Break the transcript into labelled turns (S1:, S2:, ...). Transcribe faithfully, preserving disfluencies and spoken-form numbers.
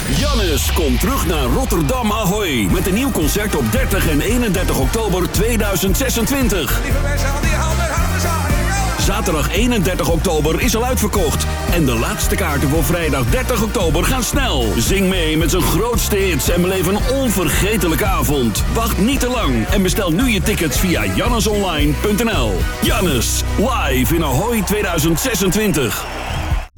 S1: Jannes komt terug naar Rotterdam Ahoy. Met een nieuw concert op dertig en eenendertig oktober tweeduizend zesentwintig.
S2: Lieve mensen, al die handen, handen zo.
S1: Zaterdag eenendertig oktober is al uitverkocht. En de laatste kaarten voor vrijdag dertig oktober gaan snel. Zing mee met zijn grootste hits en beleef een onvergetelijke avond. Wacht niet te lang en bestel nu je tickets via jannesonline punt n l. Jannes, live in Ahoy tweeduizend zesentwintig.